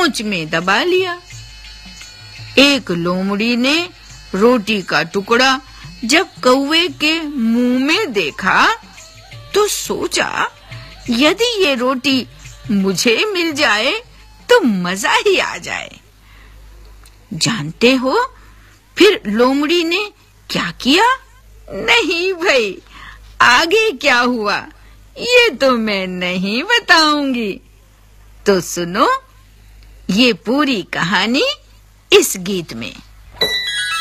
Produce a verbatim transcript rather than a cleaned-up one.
चोंच में दबा लिया। एक लोमड़ी ने रोटी का टुकड़ा जब कौवे के मुंह में देखा तो सोचा, यदि ये रोटी मुझे मिल जाए तो मजा ही आ जाए। जानते हो फिर लोमड़ी ने क्या किया? नहीं भाई, आगे क्या हुआ ये तो मैं नहीं बताऊंगी। तो सुनो ये पूरी कहानी इस गीत में।